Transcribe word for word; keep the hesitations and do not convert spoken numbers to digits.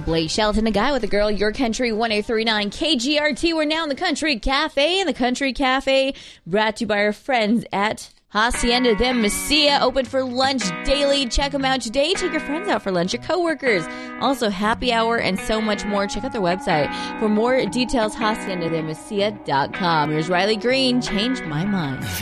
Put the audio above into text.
Blake Shelton, a guy with a girl, Your Country one oh three point nine K G R T. We're now in the Country Cafe, and the Country Cafe brought to you by our friends at Hacienda de Mesilla, open for lunch daily. Check them out today. Take your friends out for lunch, your coworkers. Also, happy hour and so much more. Check out their website. For more details, hacienda de mesilla dot com. Here's Riley Green, Change My Mind.